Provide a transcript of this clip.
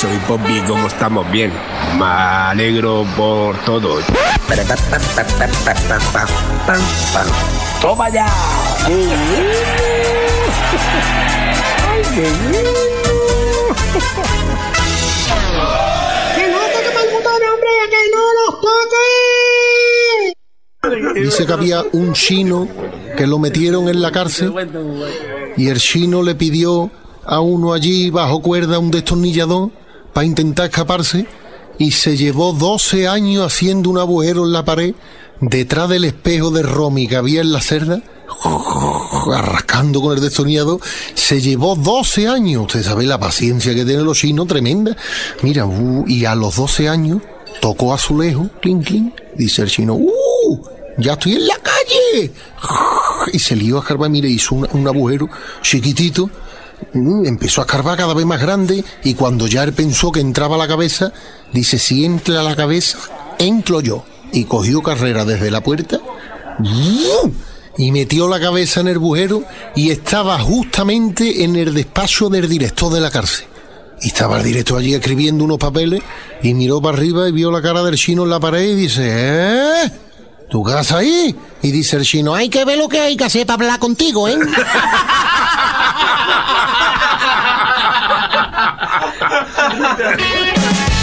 Nacho y Poppy, ¿cómo estamos? Bien. Me alegro por todo. ¡Toma ya! ¡Ay, qué bien! ¡Que no toque mal botones, hombre! ¡Que no los toque! Dice que había un chino que lo metieron en la cárcel y el chino le pidió a uno allí bajo cuerda un destornillador para intentar escaparse y se llevó 12 años haciendo un agujero en la pared detrás del espejo de Romy que había en la cerda, rascando con el destornillador. Se llevó 12 años. Usted sabe la paciencia que tienen los chinos, tremenda. Mira, y a los 12 años tocó azulejo, clink, clink. Dice el chino, ya estoy en la calle. Y se lió a escarbar, mire, hizo un agujero chiquitito. Empezó a escarbar cada vez más grande y cuando ya él pensó que entraba a la cabeza, dice, si entra a la cabeza, entro yo. Y cogió carrera desde la puerta y metió la cabeza en el agujero y estaba justamente en el despacho del director de la cárcel. Y estaba el director allí escribiendo unos papeles y miró para arriba y vio la cara del chino en la pared y dice, ¿tú qué haces ahí? Y dice el chino, hay que ver lo que hay que hacer para hablar contigo, ¿eh?